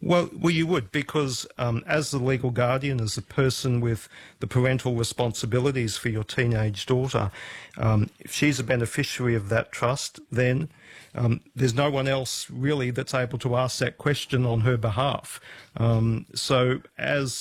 Well, you would, because as the legal guardian, as the person with the parental responsibilities for your teenage daughter, if she's a beneficiary of that trust, then there's no one else really that's able to ask that question on her behalf. So as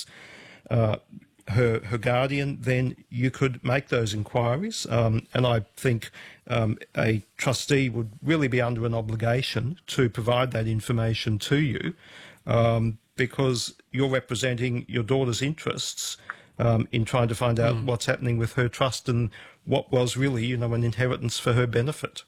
her guardian, then you could make those inquiries. And I think a trustee would really be under an obligation to provide that information to you, because you're representing your daughter's interests in trying to find out what's happening with her trust and what was really, an inheritance for her benefit.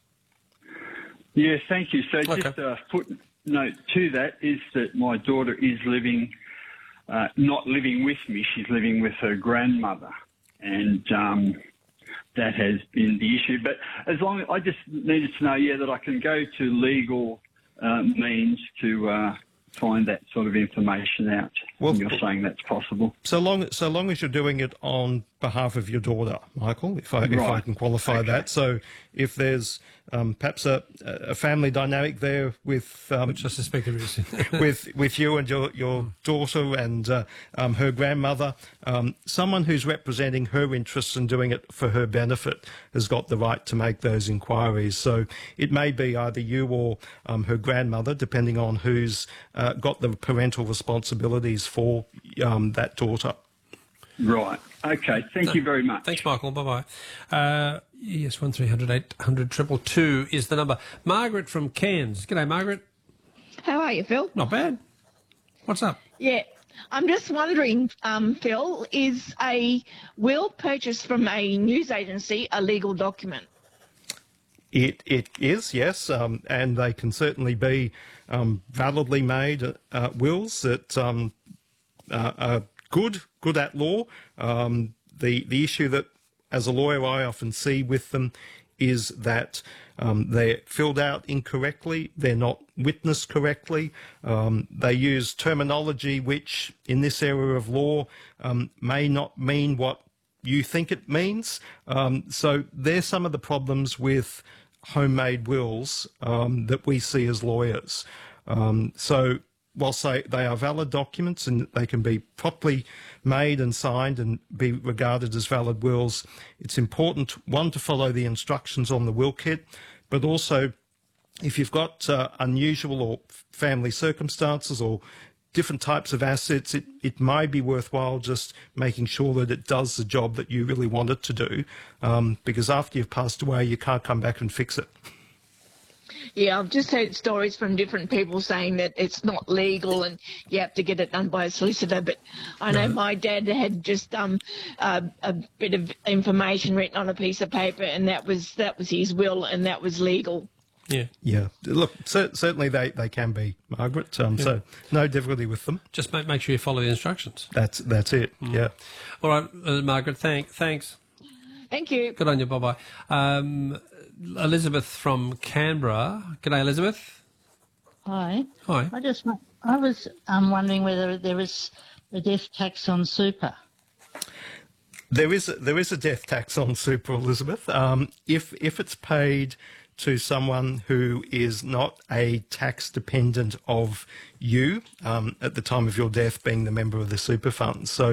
Yes, thank you. So Okay. just a footnote to that is that my daughter is living, not living with me, she's living with her grandmother. And that has been the issue. But as long as I just needed to know, that I can go to legal means to find that sort of information out. Well, and you're saying that's possible. So long as you're doing it on behalf of your daughter, Michael, if I can qualify Okay. that. So if there's perhaps a family dynamic there with Which I suspect there is. with you and your daughter and her grandmother, someone who's representing her interests and doing it for her benefit has got the right to make those inquiries. So it may be either you or her grandmother, depending on who's got the parental responsibilities for that daughter. Right. Okay. Thank you very much. Thanks, Michael. Bye-bye. Yes, 1300 800 222 is the number. Margaret from Cairns. G'day, Margaret. How are you, Phil? Not bad. What's up? Yeah. I'm just wondering, Phil, is a will purchased from a news agency a legal document? It is, yes, and they can certainly be validly made wills that are good at law. The issue that, as a lawyer, I often see with them is that they're filled out incorrectly, they're not witnessed correctly, they use terminology which, in this area of law, may not mean what you think it means. So there's some of the problems with homemade wills that we see as lawyers. So whilst they are valid documents and they can be properly made and signed and be regarded as valid wills, it's important, one, to follow the instructions on the will kit, but also if you've got unusual or family circumstances or different types of assets, it may be worthwhile just making sure that it does the job that you really want it to do, because after you've passed away, you can't come back and fix it. Yeah, I've just heard stories from different people saying that it's not legal and you have to get it done by a solicitor. But I know my dad had just a bit of information written on a piece of paper, and that was his will, and that was legal. Yeah. Look, certainly they can be, Margaret. So no difficulty with them. Just make sure you follow the instructions. That's it. Yeah. All right, Margaret, thanks. Thank you. Good on you. Bye-bye. Elizabeth from Canberra. G'day, Elizabeth. Hi. Hi. I was wondering whether there was a death tax on super. There is a death tax on super, Elizabeth. If it's paid to someone who is not a tax dependent of you at the time of your death, being the member of the super fund. So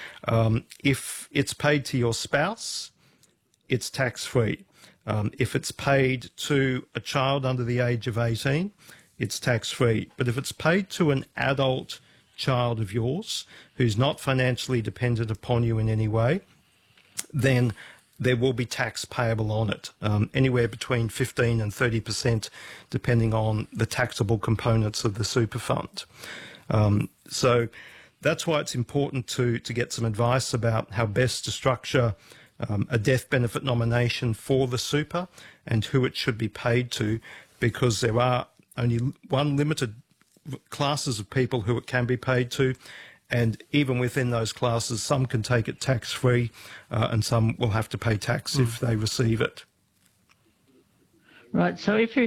if it's paid to your spouse, it's tax free. If it's paid to a child under the age of 18, it's tax free. But if it's paid to an adult child of yours who's not financially dependent upon you in any way, then there will be tax payable on it, anywhere between 15 and 30%, depending on the taxable components of the super fund. So that's why it's important to get some advice about how best to structure a death benefit nomination for the super and who it should be paid to, because there are only one limited classes of people who it can be paid to, and even within those classes, some can take it tax-free and some will have to pay tax if they receive it. Right. So if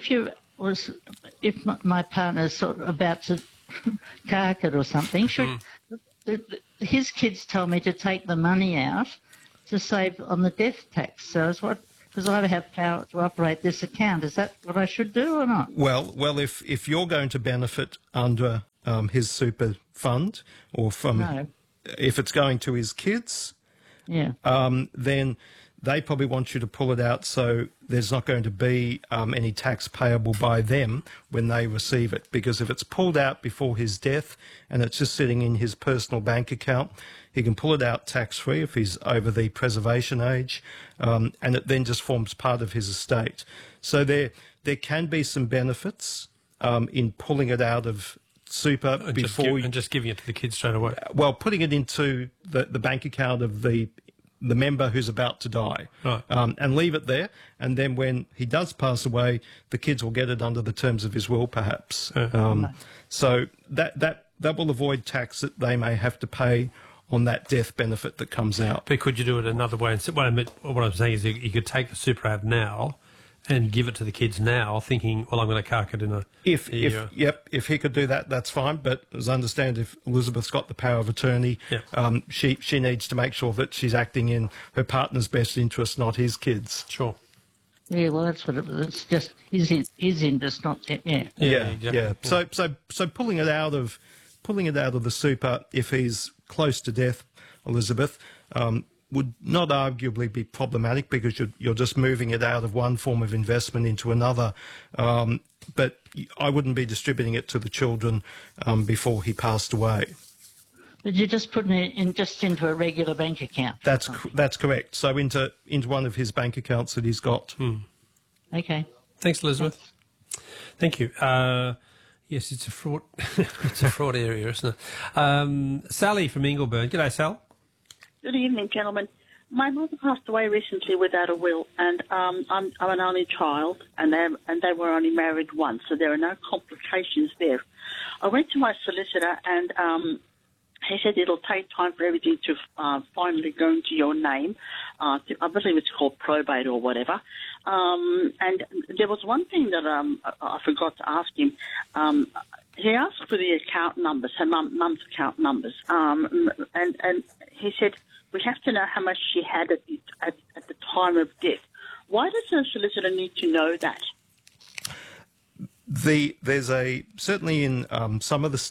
my partner's sort of about to cark it or something, his kids told me to take the money out to save on the death tax. So because I have power to operate this account, is that what I should do or not? Well, if you're going to benefit under his super fund, or from No. if it's going to his kids, Yeah. then they probably want you to pull it out so there's not going to be any tax payable by them when they receive it. Because if it's pulled out before his death and it's just sitting in his personal bank account, he can pull it out tax-free if he's over the preservation age, and it then just forms part of his estate. So there can be some benefits in pulling it out of super before and just giving it to the kids straight away. well, putting it into the bank account of the member who's about to die, Right. and leave it there. And then when he does pass away, the kids will get it under the terms of his will, perhaps. So that will avoid tax that they may have to pay on that death benefit that comes out. But could you do it another way? And what I'm saying is you could take the super out now and give it to the kids now, thinking, well, I'm going to cark it in a year. If he could do that, that's fine. But as I understand, if Elizabeth's got the power of attorney, Yep. She needs to make sure that she's acting in her partner's best interest, not his kids. Sure. Yeah, well, that's what it's just his interest, not that. Yeah. exactly. So pulling it out of the super, if he's close to death, Elizabeth, would not arguably be problematic because you're just moving it out of one form of investment into another. But I wouldn't be distributing it to the children before he passed away. But you're just putting it into a regular bank account. That's correct. So into one of his bank accounts that he's got. Okay. Thanks, Elizabeth. Thank you. Yes, it's a fraud. It's a fraud area, isn't it? Sally from Ingleburn. G'day, Sal. Good evening, gentlemen. My mother passed away recently without a will, and I'm an only child, and they were only married once, so there are no complications there. I went to my solicitor, and he said it'll take time for everything to finally go into your name. I believe it's called probate or whatever. And there was one thing that I forgot to ask him. He asked for the account numbers, her mum's account numbers, and he said, we have to know how much she had at the time of death. Why does a solicitor need to know that? There's certainly in some of the